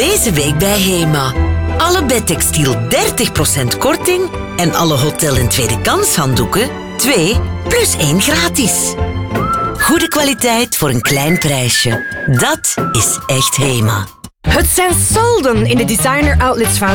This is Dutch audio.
Deze week bij HEMA. Alle bedtextiel 30% korting en alle hotel- en tweede kans handdoeken 2 plus 1 gratis. Goede kwaliteit voor een klein prijsje. Dat is echt HEMA. Het zijn solden in de Designer Outlets van